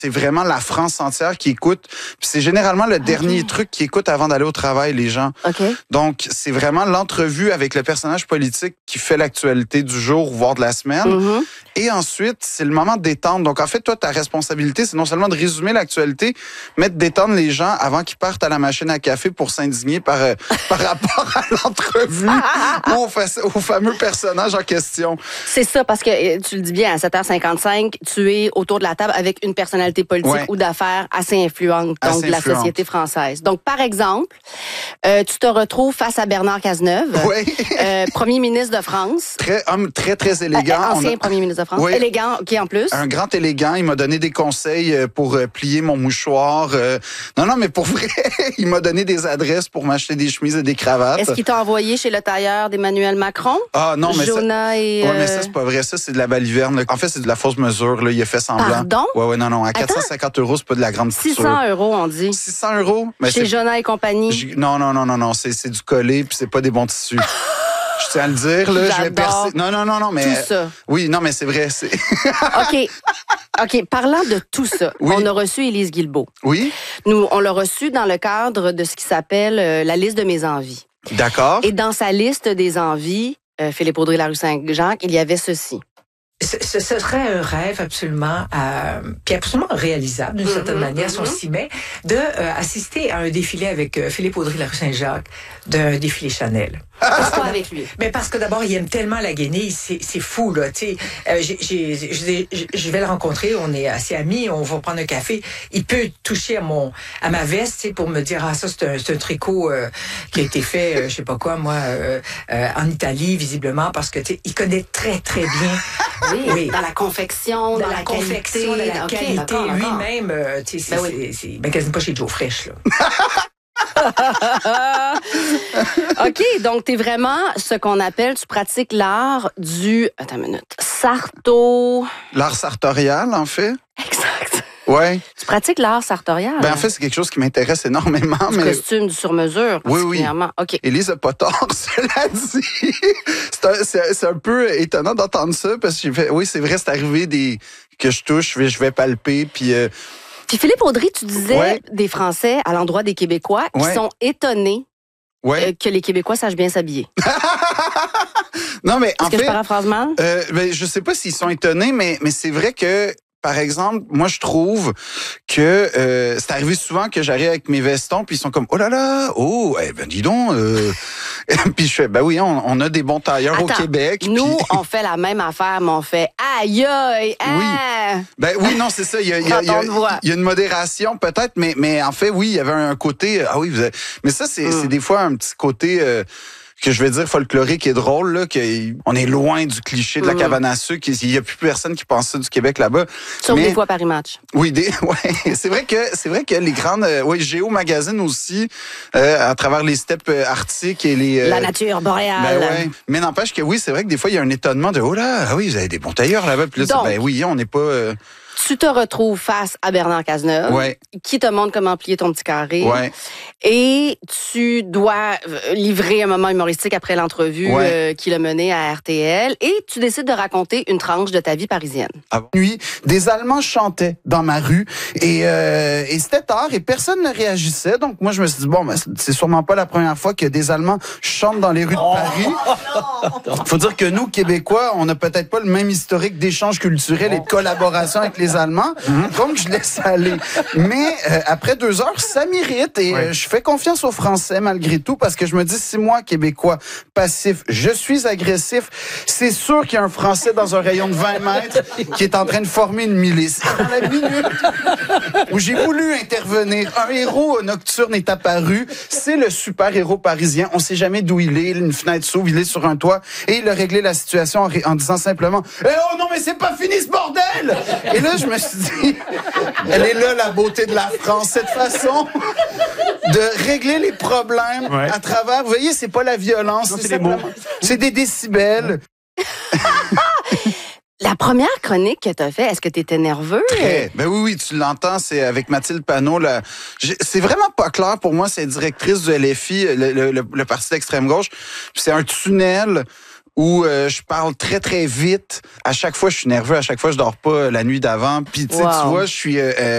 C'est vraiment la France entière qui écoute. Puis c'est généralement le dernier truc qu'ils écoutent avant d'aller au travail, les gens. Donc, c'est vraiment l'entrevue avec le personnage politique qui fait l'actualité du jour, voire de la semaine. Et ensuite, c'est le moment de détendre. Donc, en fait, toi, ta responsabilité, c'est non seulement de résumer l'actualité, mais de détendre les gens avant qu'ils partent à la machine à café pour s'indigner par rapport à l'entrevue ou au fameux personnage en question. C'est ça, parce que tu le dis bien, à 7h55, tu es autour de la table avec une personnalité politique ou d'affaires assez influente, donc de la société française. Donc, par exemple, tu te retrouves face à Bernard Cazeneuve, premier ministre de France. Homme très élégant. Ancien premier ministre de France. Élégant, OK, en plus. Un grand élégant. Il m'a donné des conseils pour plier mon mouchoir. Non, mais pour vrai, il m'a donné des adresses pour m'acheter des chemises et des cravates. Est-ce qu'il t'a envoyé chez le tailleur d'Emmanuel Macron? Ah non, mais Jonah mais ça, c'est pas vrai. Ça, c'est de la baliverne. Là. En fait, c'est de la fausse mesure. Là. Il a fait semblant. Pardon? Non. À 450 €, c'est pas de la grande couture. 600 €, on dit. 600 €? Mais chez Jonah et compagnie? Non. C'est du collé, puis c'est pas des bons tissus. Je tiens à le dire, là. Je vais percer. Non, mais. Tout ça. Oui, non, mais c'est vrai. OK. Parlant de tout ça, on a reçu Élise Guilbeault. Oui. Nous, on l'a reçue dans le cadre de ce qui s'appelle la liste de mes envies. D'accord. Et dans sa liste des envies, Philippe Audrey, la rue Saint-Jacques, il y avait ceci. Ce serait un rêve absolument, puis absolument réalisable d'une certaine manière, si on s'y met, de assister à un défilé avec Philippe Audrey, la rue Saint-Jacques, d'un défilé Chanel. Pourquoi avec lui? Mais parce que d'abord, il aime tellement la guenille, c'est fou, là, tu sais. Je vais le rencontrer, on est assez amis, on va prendre un café. Il peut toucher à ma veste, tu sais, pour me dire, ça, c'est un tricot qui a été fait, je sais pas quoi, moi, en Italie, visiblement, parce que, tu sais, il connaît très, très bien. Oui, dans la confection, dans la qualité. Dans la qualité. Lui-même, tu sais, c'est magasine pas chez Joe Fresh, là. OK, donc t'es vraiment ce qu'on appelle, tu pratiques l'art du... Attends une minute. L'art sartorial, en fait. Exact. Ouais. Tu pratiques l'art sartorial? En fait, c'est quelque chose qui m'intéresse énormément. Du costume, du sur-mesure, particulièrement. Oui. OK. Élise n'a pas tort, cela dit. C'est un peu étonnant d'entendre ça, parce que c'est vrai, c'est arrivé que je touche, je vais palper, puis... Puis Philippe Audrey, tu disais des Français à l'endroit des Québécois qui sont étonnés que les Québécois sachent bien s'habiller. Non, mais en fait... Est-ce que je paraphrase mal? Je sais pas s'ils sont étonnés, mais c'est vrai que, par exemple, moi, je trouve que c'est arrivé souvent que j'arrive avec mes vestons, puis ils sont comme, oh là là, dis donc. Puis je fais, oui, on a des bons tailleurs au Québec. Nous, on fait la même affaire, mais on fait, aïe, Oui, non, c'est ça. Il y a une modération peut-être, mais en fait, oui, il y avait un côté, mais ça, c'est des fois un petit côté... que je vais dire folklorique et drôle, là, qu'on est loin du cliché de la cabane à sucre. Il n'y a plus personne qui pense ça du Québec là-bas. Sauf des fois Paris Match. Oui, c'est vrai que les grandes, Géo Magazine aussi, à travers les steppes arctiques et les... la nature boréale. Mais n'empêche que oui, c'est vrai que des fois, il y a un étonnement de, oh là, vous avez des bons tailleurs là-bas. Puis là, donc, on n'est pas... Tu te retrouves face à Bernard Cazeneuve, qui te montre comment plier ton petit carré. Et tu dois livrer un moment humoristique après l'entrevue qu'il a menée à RTL. Et tu décides de raconter une tranche de ta vie parisienne. À nuit, des Allemands chantaient dans ma rue. Et c'était tard et personne ne réagissait. Donc moi, je me suis dit, c'est sûrement pas la première fois que des Allemands chantent dans les rues de Paris. Faut dire que nous, Québécois, on n'a peut-être pas le même historique d'échange culturel et de collaboration avec les Allemands. Donc, je laisse aller. Mais après 2 heures, ça m'irrite et je fais confiance aux Français malgré tout parce que je me dis, si moi, Québécois, passif, je suis agressif, c'est sûr qu'il y a un Français dans un rayon de 20 mètres qui est en train de former une milice. Dans la minute où j'ai voulu intervenir, un héros nocturne est apparu. C'est le super-héros parisien. On sait jamais d'où il est. Une fenêtre s'ouvre, il est sur un toit et il a réglé la situation en disant simplement « oh non, mais c'est pas fini ce bordel! » Et là, je me suis dit, elle est là la beauté de la France, cette façon de régler les problèmes à travers, vous voyez, c'est pas la violence, c'est des décibels. La première chronique que tu as faite, est-ce que tu étais nerveux? Oui, tu l'entends, c'est avec Mathilde Panot. C'est vraiment pas clair pour moi, c'est directrice du LFI, le parti d'extrême gauche. Puis c'est un tunnel où je parle très, très vite. À chaque fois, je suis nerveux. À chaque fois, je dors pas la nuit d'avant. Puis, tu vois, je suis...